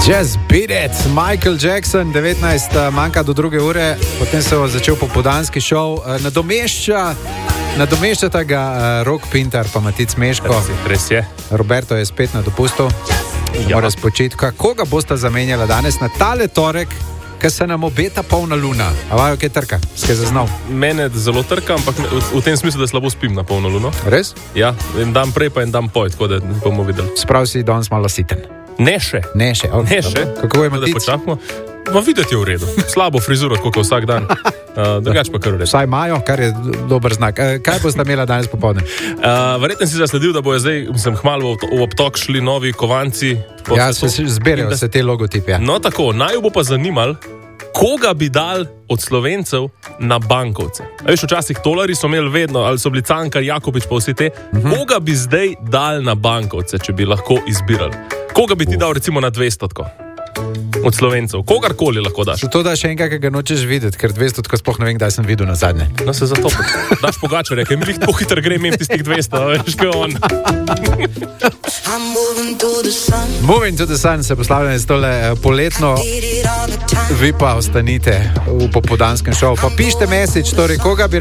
Just beat it, Michael Jackson, 19, manjka do 2 ure, potem se je začel popoldanski šov, nadomeščata ga Rok Pintar pa Matic Meško. Res je. Roberto je spet na dopustu, mora spočiti. Koga bosta zamenjala danes na tale torek, ker se nam obeta polna luna? A vajo, kaj trka? Skaj zaznal? Mene zelo trka, ampak v tem smislu, da slabo spim na polno luno. Res? Ja, en dan prej pa en dan poj, tako da bomo videli. Sprav si danes malo siten. Ne še. Kako je Matic? Počakamo. Ma videti je v redu. Slabo frizuro, kot je vsak dan. Drugač pa kar v redu. Vsaj imajo, kar je dober znak. Kaj boste imela danes popoldne? Verjetno si zasledil, da bojo zdaj, hmalo v obtok šli novi kovanci. Ja, zbirajo se te logotipe. Ja. No tako, naj bo pa zanimal, koga bi dal od Slovencev na bankovce. Veš, včasih tolari so imeli vedno, ali so bili Cankar, Jakobič pa vsi te. Koga bi zdaj dal na bankovce, če bi lahko izbirali? Koga bi ti dal recimo na 200 od Slovencev? Kogarkoli lahko daš. To daš enega, ki ga nočeš videti, ker 200 sploh ne vem, kdaj sem videl na zadnje. No se zato daš Pogačarja, ker mi jih tako hitro gre imeti tistih 200, veš, kaj on. Moving to the sun se poslavlja z tole poletno. Vi pa ostanite v popoldanskem šovu. Pa pište message, torej koga bi